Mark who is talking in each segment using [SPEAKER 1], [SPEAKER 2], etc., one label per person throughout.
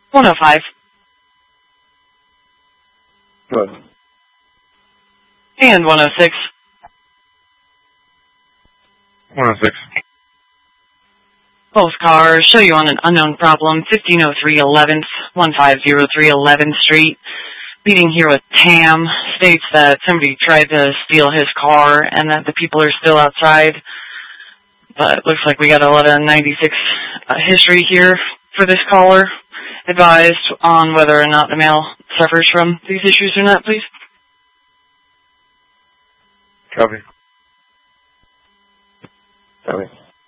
[SPEAKER 1] 105.
[SPEAKER 2] Good.
[SPEAKER 1] And 106.
[SPEAKER 2] 106.
[SPEAKER 1] Both cars show you on an unknown problem, 1503 11th, 1503 11th Street. Meeting here with Tam states that somebody tried to steal his car and that the people are still outside. But it looks like we got a lot of 96 history here for this caller. Advised on whether or not the male suffers from these issues or not, please.
[SPEAKER 2] Copy. Copy.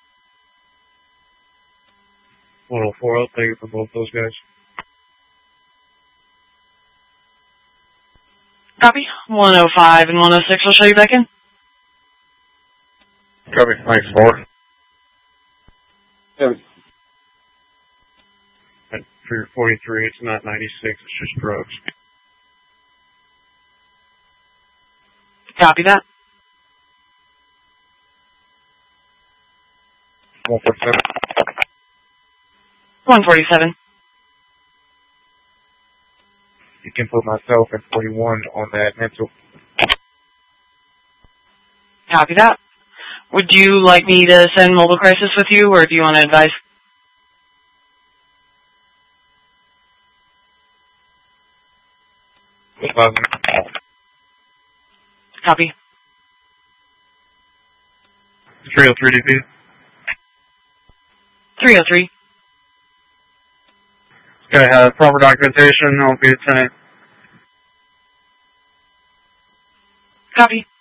[SPEAKER 3] 104, I'll take it for both those guys.
[SPEAKER 1] Copy. 105 and 106 will show you back in.
[SPEAKER 2] Copy. Thanks, 4. Copy.
[SPEAKER 3] For your 43, it's not 96, it's just drugs.
[SPEAKER 1] Copy that.
[SPEAKER 2] 147.
[SPEAKER 1] 147.
[SPEAKER 3] You can put myself and 41 on that mental.
[SPEAKER 1] Copy that. Would you like me to send mobile crisis with you, or do you want to advise? Copy.
[SPEAKER 3] 303 DP.
[SPEAKER 1] 303.
[SPEAKER 3] This guy has proper documentation, I'll be at 10.
[SPEAKER 1] Copy.